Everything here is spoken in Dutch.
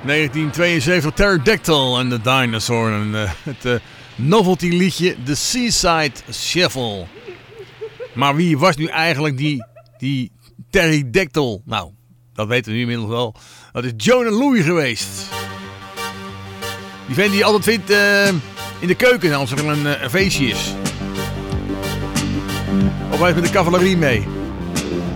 1972, Pterodactyl en de Dinosaur. En het novelty liedje The Seaside Shuffle. Maar wie was nu eigenlijk die Pterodactyl? Nou, dat weten we nu inmiddels wel. Dat is Joan Louis geweest. Die vent die je altijd vindt in de keuken als er een feestje is. Of hij heeft met de cavalerie mee.